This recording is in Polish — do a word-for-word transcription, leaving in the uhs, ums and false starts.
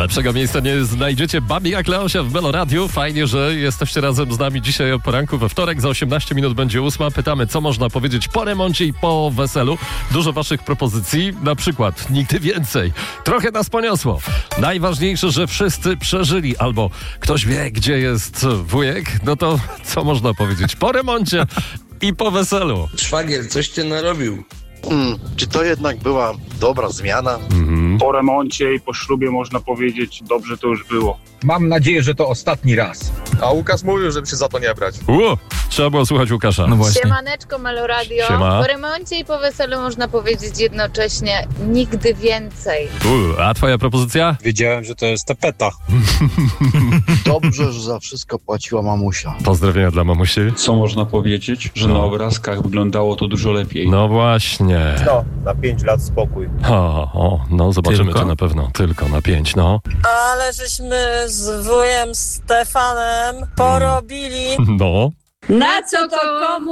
Lepszego miejsca nie znajdziecie. Babi jak Leosia w Meloradiu. Fajnie, że jesteście razem z nami dzisiaj o poranku we wtorek. Za osiemnaście minut będzie ósma. Pytamy, co można powiedzieć po remoncie i po weselu. Dużo waszych propozycji. Na przykład nigdy więcej. Trochę nas poniosło. Najważniejsze, że wszyscy przeżyli. Albo ktoś wie, gdzie jest wujek. No to co można powiedzieć po remoncie i po weselu? Szwagier, coś cię narobił. Hmm, czy to jednak była dobra zmiana? Mhm. Po remoncie i po ślubie można powiedzieć, dobrze to już było. Mam nadzieję, że to ostatni raz. A Łukasz mówił, żeby się za to nie brać. U, trzeba było słuchać Łukasza. No właśnie. Siemaneczko, Meloradio. Siema. Po remoncie i po weselu można powiedzieć jednocześnie nigdy więcej. U, a twoja propozycja? Wiedziałem, że to jest tapeta. Dobrze, że za wszystko płaciła mamusia. Pozdrowienia dla mamusi. Co można powiedzieć? Że No. na obrazkach wyglądało to dużo lepiej. No właśnie. No, na pięć lat spokój. O, o, no zobaczymy Tylko? to na pewno. Tylko na pięć, no. Ale żeśmy z wujem Stefanem porobili. No. Na co to komu?